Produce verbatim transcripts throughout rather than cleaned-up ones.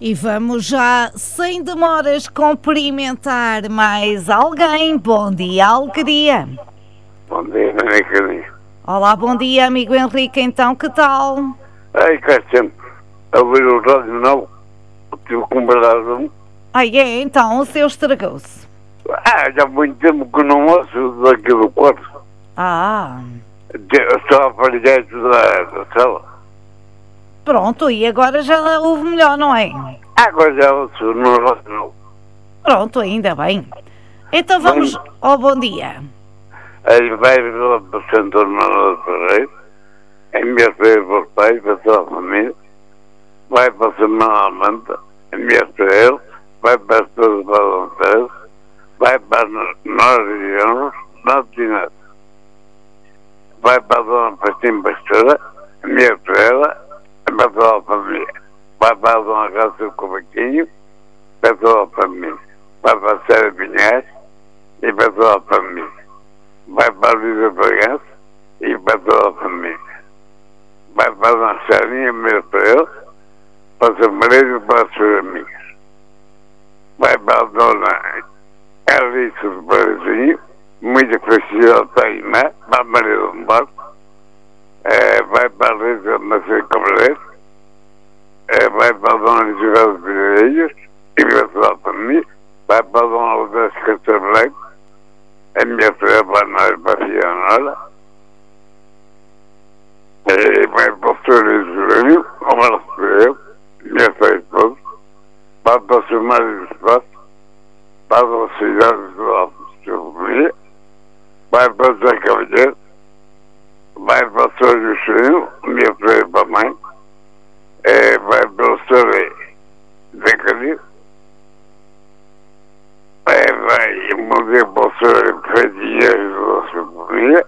E vamos já, sem demoras, cumprimentar mais alguém. Bom dia, Alegria. Bom dia, Henrique. Olá, bom dia, amigo Henrique. Então, que tal? Ai, cá sempre. A ouvir o rádio não. Tive que comprar um. Ai, é, então, o seu estragou-se. Ah, já há muito tempo que não ouço daqui do quarto. Ah. Estou a aparelhado da, da sala. Pronto, e agora já ouve melhor, não é? Agora já ouço no rádio não. Pronto, ainda bem. Então vamos ao bom dia. Aí vai para o Santo Manuel de Ferreira, em minha filha para os pais, para toda a família, vai para a Semana Manta, em minha filha, vai para as pessoas balançadas, vai para nós regiões, não tinha nada. Vai para a Dona Pastinha Pastora, a minha filha, para toda a família. Vai para a Dona Cássio Cobaquinho, para toda a família. Vai para a Série Pinhais e para toda a família. Vai para a Luísa Bragança e para toda a família. Vai para a Dona Sarinha, meu filho, para o seu marido e para as suas amigas. Vai para a Dona Alice do Brasil, muita felicidade para a irmã, para a Maria do Barco. É, vai para a Rita Macedo Cabreiro, é, vai para a Dona Isabel Pinheiros e para toda a família. Vai para a Dona Odessa Castro Branco, a minha filha para nós, para a Fianora. E vai para o Senhor Júlio, um abraço para eu, minha filha todos. Vai para o seu marido do espaço, vai para a cidade do Alto de Sofia, vai para o Zé Cavalheiro, vai para o Senhor Juscelino, minha filha para a mãe, é, vai para o Senhor Zé Calil. É, vai, eu mandei para o senhor Fredinho da sua família.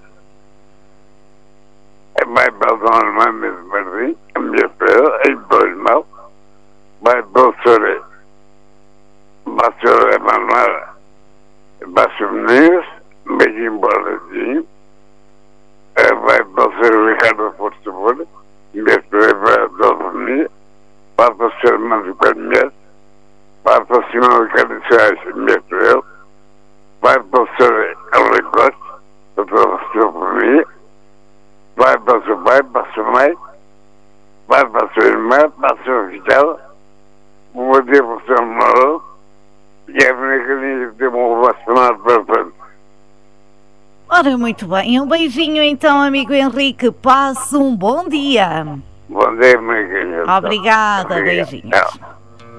É, vai para a Dona Mãe de Martim, a minha filha, e para o irmão. Vai para o senhor, para o senhor Emanuel, para os meninos, um beijinho para o Lezinho. É, vai para o senhor Ricardo Porto Seguro, minha filha, para toda a família. Vai para o senhor Mano Carneiro. Vai para o senhor Ricardo Soares, minha filha. Vai para o senhor Henrique Costa, para toda a sua família. Vai para o seu pai, para a sua mãe. Vai para a sua irmã, para a sua filha. Bom dia para o senhor Mauro. E a minha que tem uma boa semana para frente. Ora, muito bem. Um beijinho então, amigo Henrique. Passe um bom dia. Bom dia, minha querida. Obrigada, Obrigado. beijinhos. Tchau.